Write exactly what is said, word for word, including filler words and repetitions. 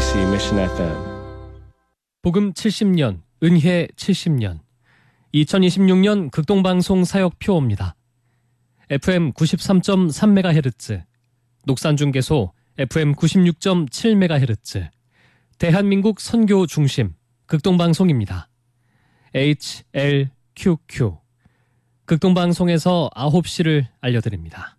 케이비씨 Mission 에프엠. 복음 칠십 년, 은혜 칠십 년. 이천이십육 년 극동방송 사역표입니다. 에프엠 구십삼 점 삼 메가헤르츠, 녹산중계소 에프엠 구십육 점 칠 메가헤르츠, 대한민국 선교 중심 극동방송입니다. 에이치엘큐큐. 극동방송에서 아홉 시를 알려드립니다.